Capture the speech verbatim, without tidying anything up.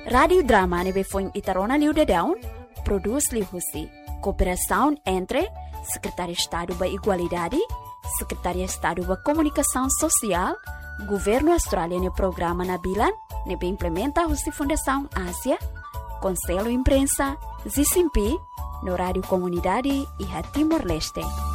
Radio Drama nebe foi Itarona Liu de Down, produz Liu Husi. Cooperação entre Secretaria de Estado da Igualdade, Secretaria de Estado da Comunicação Social, Governo Australiano e Programa Nabilan, nebe implementa a Fundação Ásia, Conselho Imprensa, Z C M P, no Rádio Comunidade e a Timor-Leste.